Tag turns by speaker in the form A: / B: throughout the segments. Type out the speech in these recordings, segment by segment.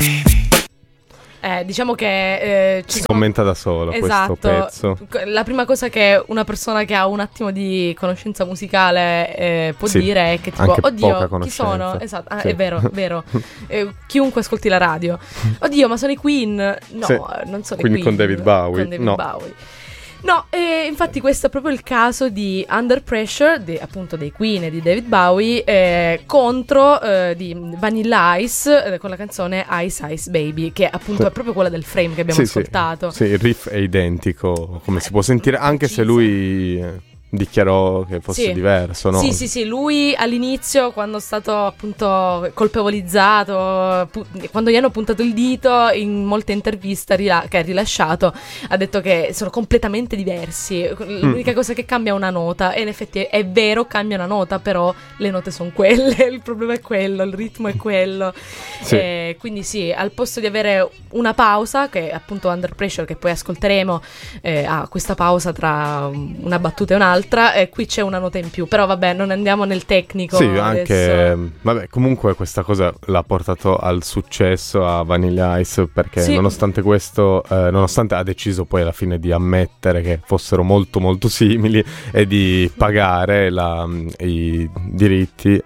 A: Diciamo che
B: si commenta da solo,
A: esatto,
B: questo pezzo.
A: La prima cosa che una persona che ha un attimo di conoscenza musicale può dire è che tipo, oddio, chi sono? Esatto,
B: sì.
A: È vero. Chiunque ascolti la radio, oddio, ma sono i Queen? No,
B: sì.
A: non sono
B: Quindi
A: i Queen.
B: con David Bowie?
A: Con David Bowie. No, infatti questo è proprio il caso di Under Pressure, appunto dei Queen e di David Bowie, contro di Vanilla Ice con la canzone Ice Ice Baby, che appunto è proprio quella del Frame che abbiamo ascoltato.
B: Sì, il riff è identico, come si può sentire, anche se lui dichiarò che fosse diverso, no?
A: Sì, lui all'inizio, quando è stato appunto colpevolizzato, quando gli hanno puntato il dito, in molte interviste che ha rilasciato, ha detto che sono completamente diversi, l'unica cosa che cambia è una nota, e in effetti è vero, cambia una nota, però le note sono quelle, il problema è quello, il ritmo è quello, quindi sì, al posto di avere una pausa, che è appunto Under Pressure, che poi ascolteremo, ha questa pausa tra una battuta e un'altra, qui c'è una nota in più, però vabbè, non andiamo nel tecnico.
B: Sì, anche vabbè, comunque questa cosa l'ha portato al successo a Vanilla Ice, perché nonostante questo, nonostante ha deciso poi alla fine di ammettere che fossero molto molto simili e di pagare i diritti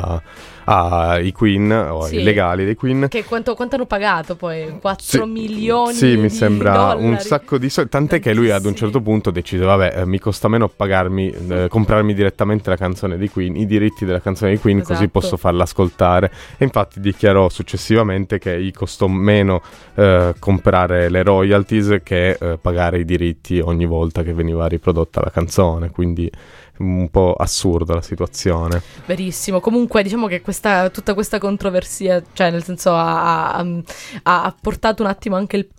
B: ai Queen o ai legali dei Queen.
A: Che quanto hanno pagato poi? 4 milioni
B: sì, mi sembra
A: dollari.
B: Un sacco di soldi, tant'è che lui ad un certo punto decise vabbè, mi costa meno comprarmi direttamente la canzone dei Queen, i diritti della canzone dei Queen, così posso farla ascoltare, e infatti dichiarò successivamente che gli costò meno comprare le royalties che pagare i diritti ogni volta che veniva riprodotta la canzone, quindi un po' assurda la situazione.
A: Verissimo. Comunque diciamo che tutta questa controversia, cioè nel senso ha portato un attimo anche il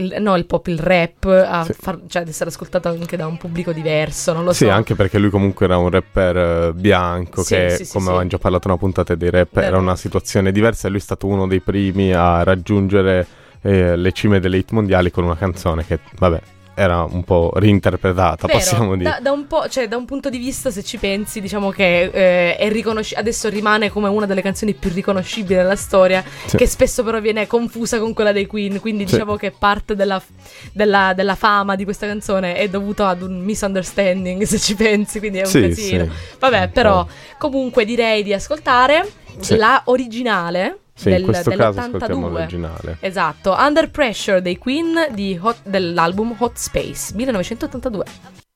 A: rap cioè ad essere ascoltato anche da un pubblico diverso, non lo so.
B: Sì, anche perché lui comunque era un rapper bianco, come avevamo già parlato una puntata dei rap, era una situazione diversa, e lui è stato uno dei primi a raggiungere le cime delle hit mondiali con una canzone che, vabbè, era un po' reinterpretata, possiamo dire.
A: Da un po', cioè da un punto di vista, se ci pensi, diciamo che adesso rimane come una delle canzoni più riconoscibili della storia, che spesso però viene confusa con quella dei Queen, quindi diciamo che parte della fama di questa canzone è dovuta ad un misunderstanding, se ci pensi, quindi è un casino. Vabbè, però comunque direi di ascoltare la originale.
B: Sì, in questo caso
A: dell'82.
B: ascoltiamo l'originale.
A: Esatto, Under Pressure dei Queen dell'album Hot Space 1982.